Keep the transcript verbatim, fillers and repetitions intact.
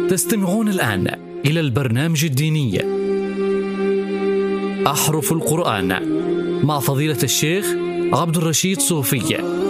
تستمعون الآن إلى البرنامج الديني أحرف القرآن مع فضيلة الشيخ عبد الرشيد صوفي